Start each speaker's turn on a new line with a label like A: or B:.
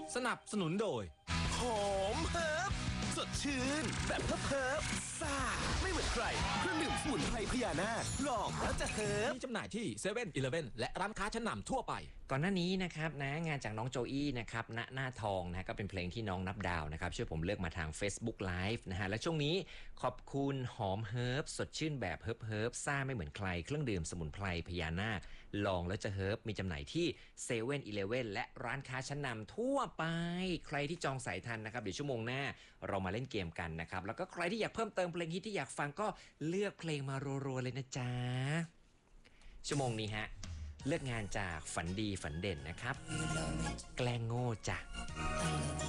A: สนับสนุนโดย
B: หอมเฮิร์บสดชื่นแบบเฮิร์บซ่าไม่เหมือนใครเครื่องดื่มสมุนไพรพญานาคลองแล้วจะเฮิร์บ
A: มีจำหน่ายที่เซเว่นอีเลฟเว่นและร้านค้าชั้นนำทั่วไป
C: ก่อนหน้านี้นะครับนะงานจากน้องโจอี้นะครับณหน้าทองนะก็เป็นเพลงที่น้องนับดาวนะครับช่วยผมเลือกมาทาง Facebook Live นะฮะและช่วงนี้ขอบคุณหอมเฮิร์บสดชื่นแบบเฮิร์บซ่าไม่เหมือนใครเครื่องดื่มสมุนไพรพญานาคลองแล้วจะเฮิร์บมีจำหน่ายที่เซเว่นอีเลฟเว่นและร้านค้าชั้นนำทั่วไปใครที่จองสายทันนะครับเดี๋ยวชั่วโมงหน้าเรามาเล่นเกมกันนะครับแล้วก็ใครที่อยากเพิ่มเติมเพลงฮิตที่อยากฟังก็เลือกเพลงมารัวๆเลยนะจ๊ะชั่วโมงนี้ฮะเลือกงานจากฝันดีฝันเด่นนะครับแกล้งโง่จ้ะ